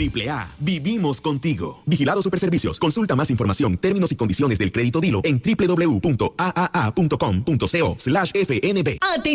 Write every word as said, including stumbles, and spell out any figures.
Triple A, vivimos contigo. Vigilado Superservicios. Consulta más información, términos y condiciones del crédito Dilo en doble u doble u doble u punto a a a punto com punto co slash f n b.